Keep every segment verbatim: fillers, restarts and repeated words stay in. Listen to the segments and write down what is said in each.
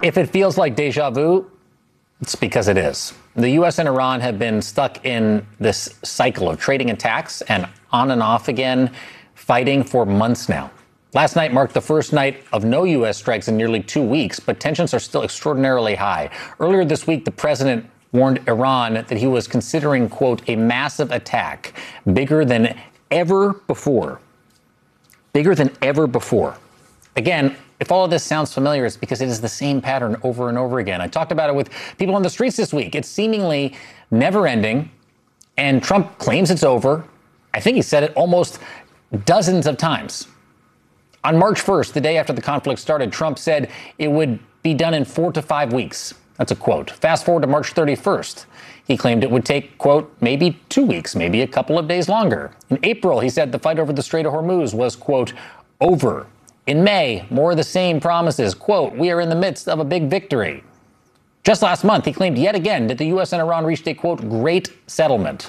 If it feels like deja vu, it's because it is. The U S and Iran have been stuck in this cycle of trading attacks and on and off again, fighting for months now. Last night marked the first night of no U S strikes in nearly two weeks, but tensions are still extraordinarily high. Earlier this week, the president warned Iran that he was considering, quote, a massive attack bigger than ever before. Bigger than ever before. Again, if all of this sounds familiar, it's because it is the same pattern over and over again. I talked about it with people on the streets this week. It's seemingly never ending, and Trump claims it's over. I think he said it almost dozens of times. On March first, the day after the conflict started, Trump said it would be done in four to five weeks. That's a quote. Fast forward to March thirty-first. He claimed it would take, quote, maybe two weeks, maybe a couple of days longer. In April, he said the fight over the Strait of Hormuz was, quote, over. In May, more of the same promises. Quote, we are in the midst of a big victory. Just last month, he claimed yet again that the U S and Iran reached a, quote, great settlement.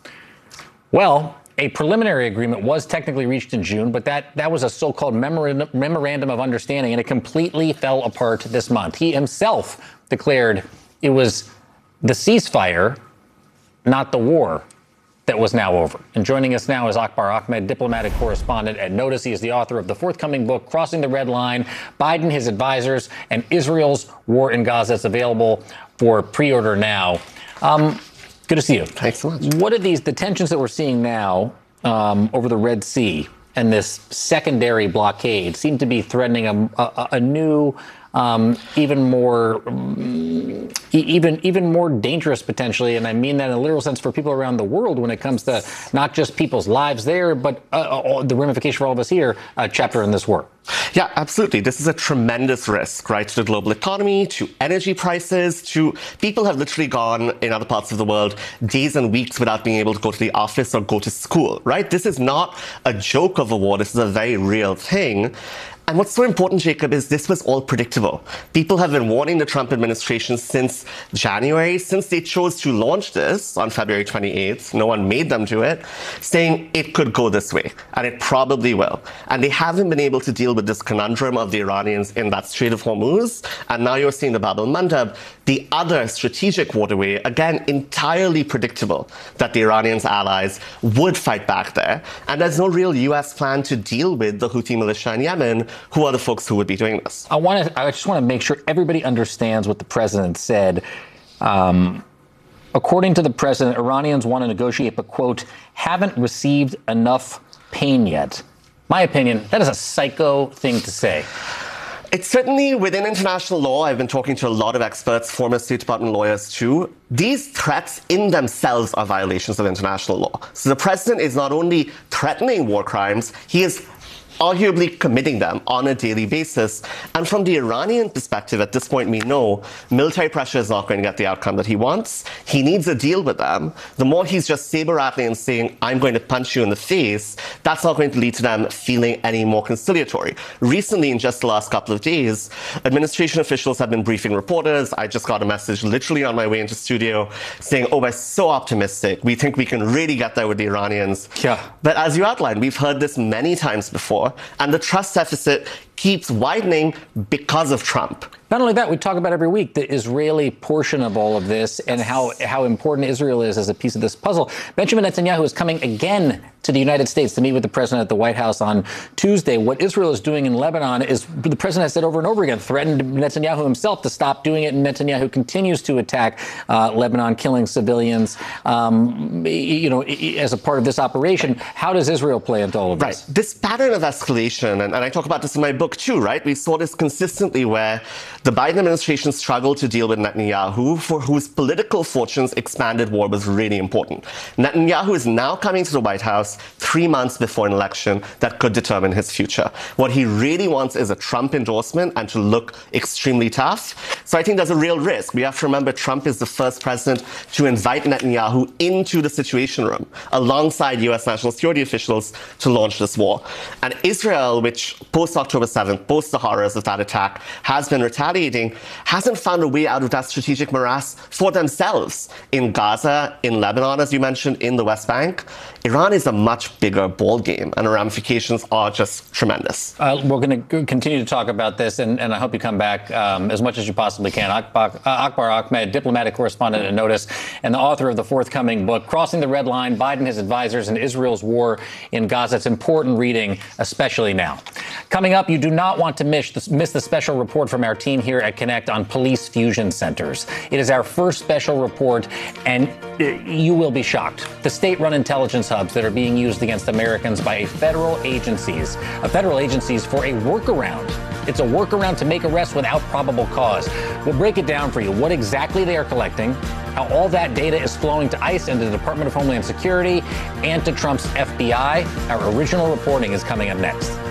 Well, a preliminary agreement was technically reached in June, but that, that was a so-called memorandum, memorandum of understanding, and it completely fell apart this month. He himself declared it was the ceasefire, not the war, that was now over. And joining us now is Akbar Ahmed, diplomatic correspondent at Notice. He is the author of the forthcoming book, Crossing the Red Line, Biden, His Advisors, and Israel's War in Gaza. It's available for pre-order now. Um, good to see you. Thanks so much. What are these, the tensions that we're seeing now um, over the Red Sea and this secondary blockade seem to be threatening a, a, a new, um, even more, um, even even more dangerous potentially, and I mean that in a literal sense for people around the world when it comes to not just people's lives there, but uh, the ramification for all of us here, a chapter in this war. Yeah, absolutely. This is a tremendous risk, right, to the global economy, to energy prices, to people have literally gone in other parts of the world days and weeks without being able to go to the office or go to school, right? This is not a joke of a war. This is a very real thing. And what's so important, Jacob, is this was all predictable. People have been warning the Trump administration since January, since they chose to launch this on February twenty-eighth. No one made them do it, saying it could go this way, and it probably will. And they haven't been able to deal with this conundrum of the Iranians in that Strait of Hormuz. And now you're seeing the Bab el-Mandeb, the other strategic waterway, again, entirely predictable that the Iranians' allies would fight back there. And there's no real U S plan to deal with the Houthi militia in Yemen, who are the folks who would be doing this. I want to. I just want to make sure everybody understands what the president said. Um, according to the president, Iranians want to negotiate, but, quote, haven't received enough pain yet. My opinion, that is a psycho thing to say. It's certainly within international law. I've been talking to a lot of experts, former State Department lawyers too. These threats in themselves are violations of international law. So the president is not only threatening war crimes, he is arguably committing them on a daily basis. And from the Iranian perspective, at this point, we know military pressure is not going to get the outcome that he wants. He needs a deal with them. The more he's just saber-rattling and saying, I'm going to punch you in the face, that's not going to lead to them feeling any more conciliatory. Recently, in just the last couple of days, administration officials have been briefing reporters. I just got a message literally on my way into studio saying, oh, we're so optimistic. We think we can really get there with the Iranians. Yeah. But as you outlined, we've heard this many times before. And the trust deficit keeps widening because of Trump. Not only that, we talk about every week the Israeli portion of all of this and how, how important Israel is as a piece of this puzzle. Benjamin Netanyahu is coming again to the United States to meet with the president at the White House on Tuesday. What Israel is doing in Lebanon is, the president has said over and over again, threatened Netanyahu himself to stop doing it, and Netanyahu continues to attack uh, Lebanon, killing civilians. Um, you know, as a part of this operation, how does Israel play into all of this? Right. This pattern of escalation, and, and I talk about this in my book too, right? We saw this consistently where the Biden administration struggled to deal with Netanyahu, for whose political fortunes expanded war was really important. Netanyahu is now coming to the White House three months before an election that could determine his future. What he really wants is a Trump endorsement and to look extremely tough. So I think there's a real risk. We have to remember Trump is the first president to invite Netanyahu into the Situation Room alongside U S national security officials to launch this war. And Israel, which post-October seventh, post the horrors of that attack, has been retaliating, hasn't found a way out of that strategic morass for themselves. In Gaza, in Lebanon, as you mentioned, in the West Bank, Iran is a much bigger ball game, and the ramifications are just tremendous. Uh, we're going to continue to talk about this, and, and I hope you come back um, as much as you possibly can. Akbar, uh, Akbar Ahmed, diplomatic correspondent at Notice, and the author of the forthcoming book, Crossing the Red Line, Biden, His Advisors, and Israel's War in Gaza. It's important reading, especially now. Coming up, you do not want to miss the, miss the special report from our team here at Connect on police fusion centers. It is our first special report, and you will be shocked. The state-run intelligence hubs that are being used against Americans by a federal agencies, a federal agencies for a workaround. It's a workaround to make arrests without probable cause. We'll break it down for you, what exactly they are collecting, how all that data is flowing to ICE and the Department of Homeland Security and to Trump's F B I. Our original reporting is coming up next.